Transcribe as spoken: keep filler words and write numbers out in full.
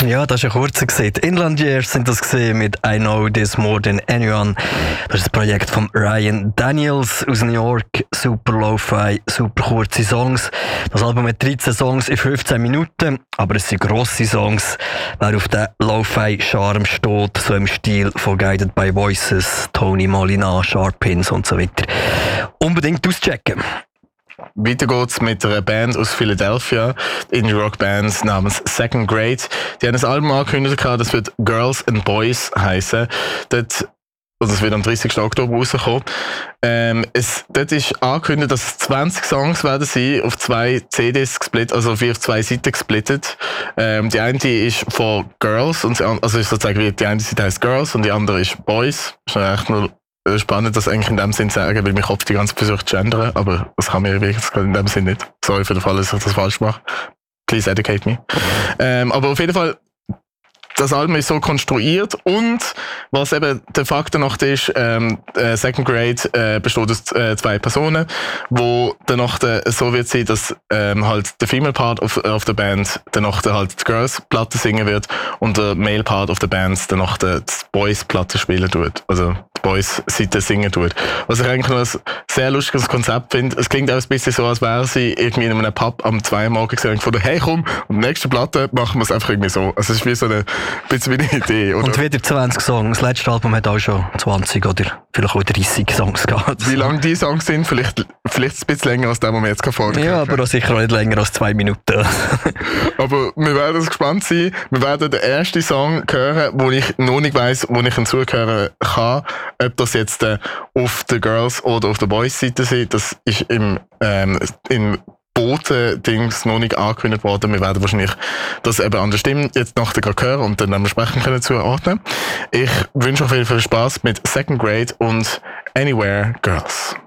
Ja, das ist ein kurzer gesehen. Inland Years sind das gesehen mit I Know This More Than Anyone. Das ist das Projekt von Ryan Daniels aus New York. Super Lo-Fi, super kurze Songs. Das Album hat dreizehn Songs in fünfzehn Minuten, aber es sind grosse Songs. Wer auf den Lo-Fi-Charme steht, so im Stil von Guided by Voices, Tony Molina, Sharpins und so weiter, unbedingt auschecken. Weiter geht's mit einer Band aus Philadelphia, Indie-Rock-Band namens Second Grade. Die haben ein Album angekündigt, das wird Girls and Boys heissen. Dort, also es wird am dreißigsten Oktober rauskommen. Ähm, es, dort ist angekündigt, dass es zwanzig Songs werden sein, auf zwei C Ds gesplittet, also auf zwei Seiten gesplittet. Ähm, die eine ist von Girls, und die, also ist sozusagen wie die eine Seite heißt Girls und die andere ist Boys. Das ist echt nur spannend, das eigentlich in dem Sinn zu sagen, weil mein Kopf die ganze Zeit versucht zu gendern, aber das kann mir wirklich in dem Sinn nicht. Sorry für den Fall, dass ich das falsch mache. Please educate me. Ähm, aber auf jeden Fall, das Album ist so konstruiert und was eben der Fakt danach ist, ähm, äh, Second Grade äh, besteht aus äh, zwei Personen, wo danach der, so wird sein, dass ähm, halt der Female Part of, of der Band danach der halt die Girls Platte singen wird und der Male Part of der Band danach der Boys Platte spielen tut, also die Boys Seite singen tut. Was ich eigentlich noch ein sehr lustiges Konzept finde. Es klingt auch ein bisschen so, als wäre sie irgendwie in einem Pub am zwei Uhr morgens gesagt von hey komm, und die nächste Platte machen wir es einfach irgendwie so. Also es ist wie so eine ein bisschen wie eine Idee, oder? Und wieder zwanzig Songs. Das letzte Album hat auch schon zwanzig oder vielleicht auch dreißig Songs gehabt. Wie lang die Songs sind? Vielleicht, vielleicht ein bisschen länger als der, den wir jetzt vorstellen. Ja, aber auch sicher auch nicht länger als zwei Minuten. Aber wir werden gespannt sein. Wir werden den ersten Song hören, wo ich noch nicht weiss, wo ich ihn zuhören kann. Ob das jetzt äh, auf der Girls- oder auf der Boys-Seite ist, das ist im, ähm, im Boten-Dings noch nicht angekündigt worden. Wir werden wahrscheinlich das eben an der Stimme jetzt nachher gerade hören und dann entsprechend können zuordnen. Ich wünsche euch viel, viel Spaß mit Second Grade und Anywhere Girls.